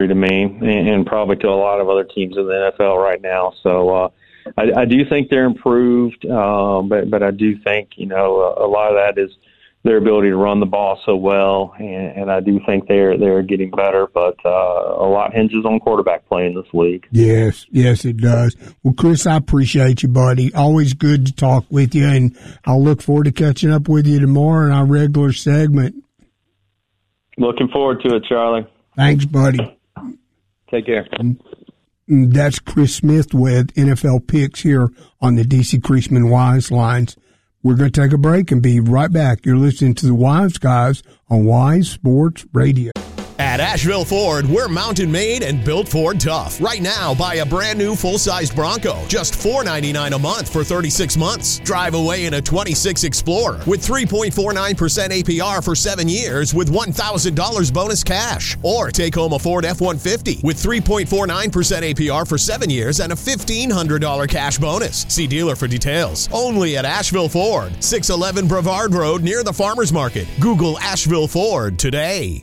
to me, and probably to a lot of other teams in the NFL right now. So I do think they're improved, but I do think, a lot of that is their ability to run the ball so well, and I do think they're getting better, but a lot hinges on quarterback play in this league. Yes, it does. Well, Chris, I appreciate you, buddy. Always good to talk with you, and I'll look forward to catching up with you tomorrow in our regular segment. Looking forward to it, Charlie. Thanks, buddy. Take care. That's Chris Smith with NFL Picks here on the DC Creasman Wise Lines. We're going to take a break and be right back. You're listening to the Wise Guys on Wise Sports Radio. At Asheville Ford, we're mountain made and built Ford tough. Right now, buy a brand new full-sized Bronco, just $499 a month for 36 months. Drive away in a 26 Explorer with 3.49% APR for 7 years with $1,000 bonus cash. Or take home a Ford F-150 with 3.49% APR for 7 years and a $1,500 cash bonus. See dealer for details. Only at Asheville Ford, 611 Brevard Road near the Farmers Market. Google Asheville Ford today.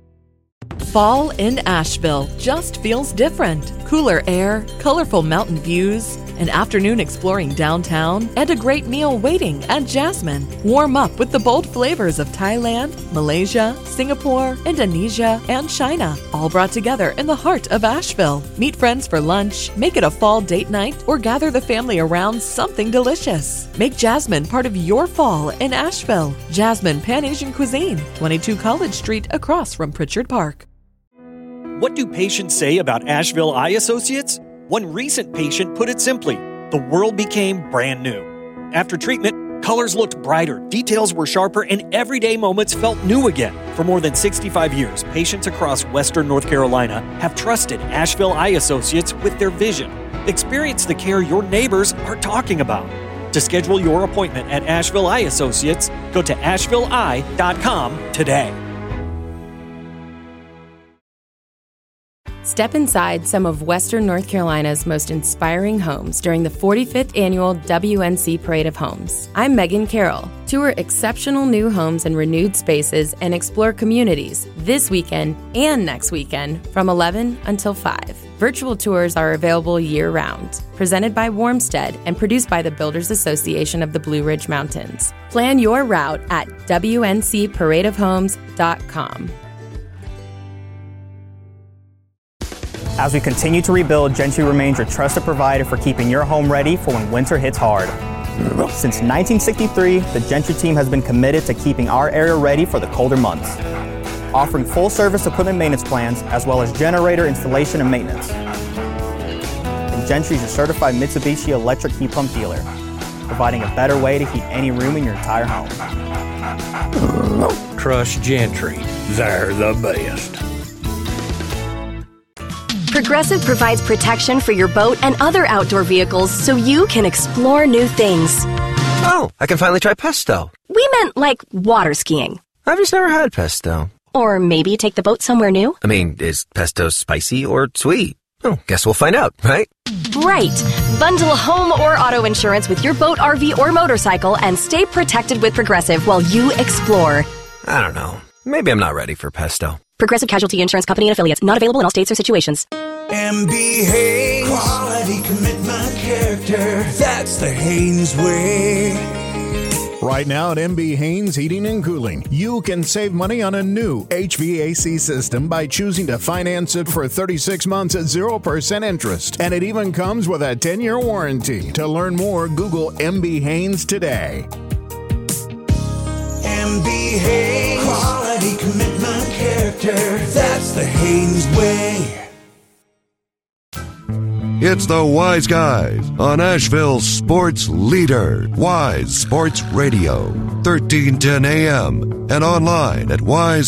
Fall in Asheville just feels different. Cooler air, colorful mountain views, an afternoon exploring downtown, and a great meal waiting at Jasmine. Warm up with the bold flavors of Thailand, Malaysia, Singapore, Indonesia, and China, all brought together in the heart of Asheville. Meet friends for lunch, make it a fall date night, or gather the family around something delicious. Make Jasmine part of your fall in Asheville. Jasmine Pan-Asian Cuisine, 22 College Street across from Pritchard Park. What do patients say about Asheville Eye Associates? One recent patient put it simply, the world became brand new. After treatment, colors looked brighter, details were sharper, and everyday moments felt new again. For more than 65 years, patients across Western North Carolina have trusted Asheville Eye Associates with their vision. Experience the care your neighbors are talking about. To schedule your appointment at Asheville Eye Associates, go to ashevilleeye.com today. Step inside some of Western North Carolina's most inspiring homes during the 45th Annual WNC Parade of Homes. I'm Megan Carroll. Tour exceptional new homes and renewed spaces and explore communities this weekend and next weekend from 11 until 5. Virtual tours are available year-round. Presented by Warmstead and produced by the Builders Association of the Blue Ridge Mountains. Plan your route at WNCParadeofHomes.com. As we continue to rebuild, Gentry remains your trusted provider for keeping your home ready for when winter hits hard. Since 1963, the Gentry team has been committed to keeping our area ready for the colder months, offering full-service equipment maintenance plans as well as generator installation and maintenance. And Gentry is your certified Mitsubishi electric heat pump dealer, providing a better way to heat any room in your entire home. Trust Gentry. They're the best. Progressive provides protection for your boat and other outdoor vehicles so you can explore new things. Oh, I can finally try pesto. We meant like water skiing. I've just never had pesto. Or maybe take the boat somewhere new. I mean, is pesto spicy or sweet? Oh, guess we'll find out, right? Right. Bundle home or auto insurance with your boat, RV, or motorcycle and stay protected with Progressive while you explore. I don't know. Maybe I'm not ready for pesto. Progressive Casualty Insurance Company and Affiliates. Not available in all states or situations. MB Haynes. Quality, commitment, character. That's the Haynes way. Right now at MB Haynes Heating and Cooling, you can save money on a new HVAC system by choosing to finance it for 36 months at 0% interest. And it even comes with a 10-year warranty. To learn more, Google MB Haynes today. MB Haynes. Quality, commitment, character. That's the Haynes way. It's the Wise Guys on Asheville's sports leader, Wise Sports Radio, 1310 AM, and online at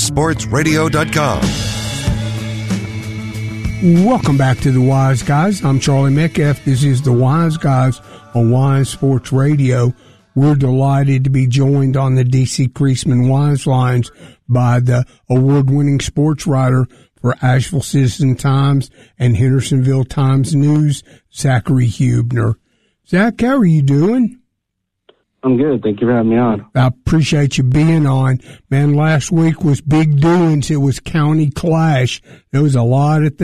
wisesportsradio.com. Welcome back to the Wise Guys. I'm Charlie Metcalf. This is the Wise Guys on Wise Sports Radio. We're delighted to be joined on the DC Creasman Wise Lines by the award-winning sports writer for Asheville Citizen-Times and Hendersonville Times-News, Zachary Hubner. Zach, how are you doing? I'm good. Thank you for having me on. I appreciate you being on. Man, last week was big doings. It was County Clash. There was a lot of things